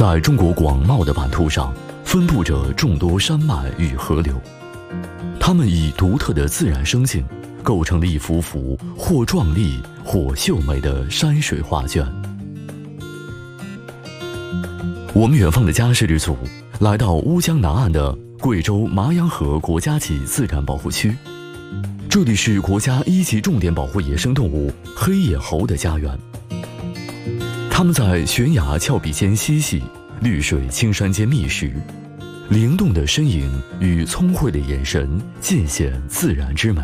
在中国广袤的版图上，分布着众多山脉与河流，它们以独特的自然生境，构成了一幅幅或壮丽或秀美的山水画卷。我们远方的家事之组来到乌江南岸的贵州麻阳河国家级自然保护区，这里是国家1级重点保护野生动物黑叶猴的家园。它们在悬崖峭壁间嬉戏，绿水青山间觅食，灵动的身影与聪慧的眼神尽显自然之美。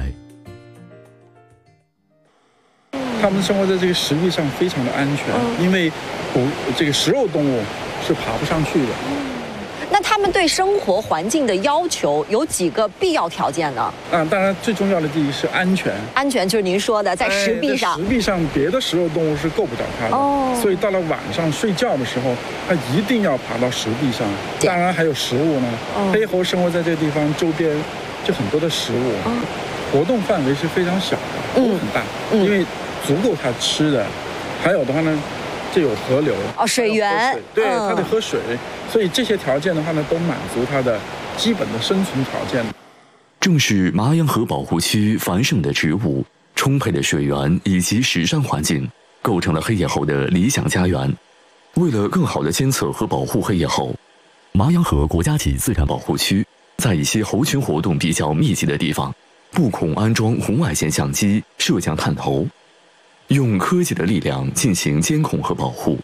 它们生活在这个石壁上非常的安全，因为这个食肉动物是爬不上去的。 那他们对生活环境的要求有几个必要条件呢？ 当然最重要的第一是安全。 安全就是您说的在石壁上。 石壁上别的食肉动物是够不着它的，所以到了晚上睡觉的时候，它一定要爬到石壁上。当然还有食物呢，黑猴生活在这个地方，周边就很多的食物，活动范围是非常小的，不很大，因为足够它吃的。还有的话呢，这有河流水源， 对，它得喝水，所以这些条件的话呢，都满足它的基本的生存条件。 正是麻阳河保护区繁盛的植物、充沛的水源以及石山环境，构成了黑叶猴的理想家园。为了更好地监测和保护黑叶猴，麻阳河国家级自然保护区在一些猴群活动比较密集的地方，布孔安装红外线相机、摄像探头，用科技的力量进行监控和保护。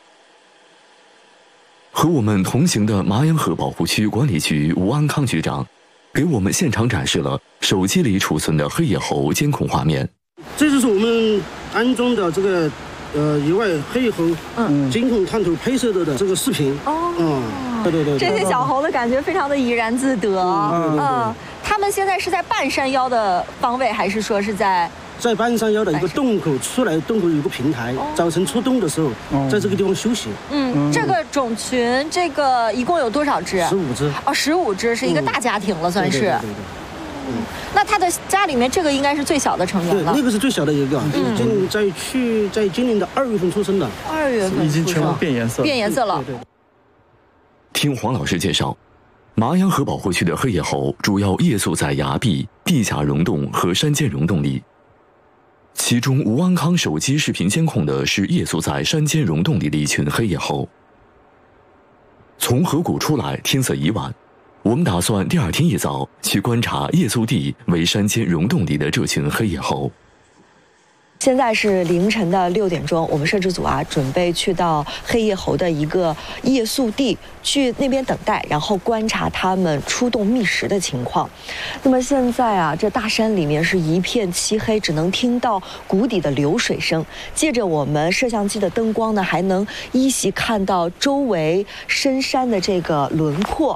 和我们同行的麻阳河保护区管理局吴安康局长给我们现场展示了手机里储存的黑叶猴监控画面。 这就是我们安装的这个野外黑叶猴监控探头拍摄的这个视频。对， 这些小猴的感觉非常的怡然自得。他们现在是在半山腰的方位，还是说是在半山腰的一个洞口出来，洞口有个平台，早晨出洞的时候，在这个地方休息。 这个种群，这个一共有多少只 ？15只。 15只是一个大家庭了，算是。对。那他的家里面这个应该是最小的成员了。 对，那个是最小的一个，在今年的2月份出生的。 2月份已经全部变颜色。 变颜色了。 对。 听黄老师介绍，麻阳河保护区的黑叶猴主要夜宿在崖壁、地下溶洞和山间溶洞里。其中吴安康手机视频监控的是夜宿在山间溶洞里的一群黑叶猴。从河谷出来，天色已晚，我们打算第2天一早去观察夜宿地为山间溶洞里的这群黑叶猴。 现在是凌晨的6点钟，我们摄制组准备去到黑叶猴的一个夜宿地，去那边等待，然后观察它们出洞觅食的情况。那么现在这大山里面是一片漆黑，只能听到谷底的流水声。借着我们摄像机的灯光呢，还能依稀看到周围深山的这个轮廓。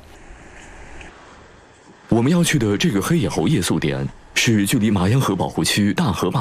我们要去的这个黑叶猴夜宿点是距离麻阳河保护区大河坝